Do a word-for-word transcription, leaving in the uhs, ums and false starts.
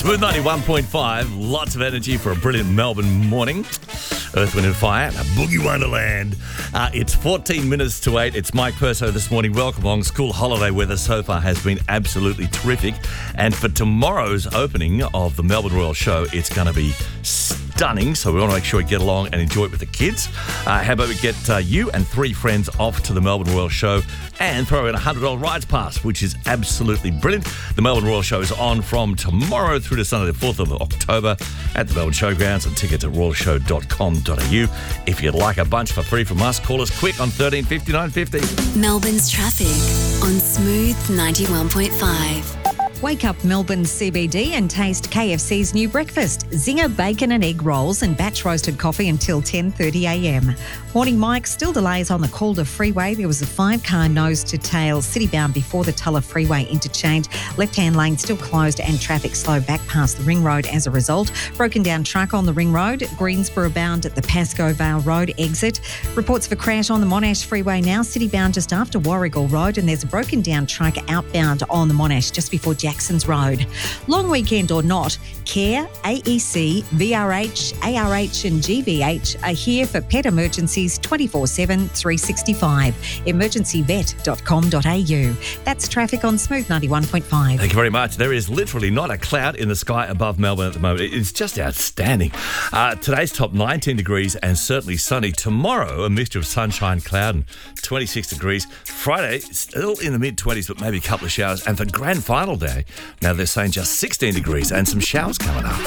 Smooth ninety-one point five, lots of energy for a brilliant Melbourne morning. Earth, Wind and Fire, a boogie wonderland. Uh, it's fourteen minutes to eight. It's Mike Perso this morning. Welcome along. School holiday weather so far has been absolutely terrific. And for tomorrow's opening of the Melbourne Royal Show, it's going to be stunning. So we want to make sure we get along and enjoy it with the kids. Uh, how about we get uh, you and three friends off to the Melbourne Royal Show and throw in a one hundred dollars rides pass, which is absolutely brilliant. The Melbourne Royal Show is on from tomorrow through to Sunday the fourth of October at the Melbourne Showgrounds, and tickets at royal show dot com dot a u. If you'd like a bunch for free from us, call us quick on thirteen fifty-nine fifty. Melbourne's traffic on Smooth ninety-one point five. Wake up Melbourne C B D and taste K F C's new breakfast, Zinger bacon and egg rolls and batch roasted coffee until ten thirty a m. Morning, Mike. Still delays on the Calder Freeway. There was a five-car nose-to-tail city-bound before the Tulla Freeway interchange. Left-hand lane still closed and traffic slow back past the Ring Road as a result. Broken down truck on the Ring Road. Greensboro bound at the Pascoe Vale Road exit. Reports of a crash on the Monash Freeway now, city-bound just after Warrigal Road, and there's a broken down truck outbound on the Monash just before Jackson's Road. Long weekend or not, CARE, A E C, V R H, A R H and G V H are here for pet emergencies twenty-four seven, three sixty-five. emergency vet dot com dot a u. That's traffic on Smooth ninety-one point five. Thank you very much. There is literally not a cloud in the sky above Melbourne at the moment. It's just outstanding. Uh, today's top nineteen degrees and certainly sunny. Tomorrow, a mixture of sunshine, cloud and twenty-six degrees. Friday, still in the mid-twenties, but maybe a couple of showers. And for grand final day, now they're saying just sixteen degrees and some showers coming up.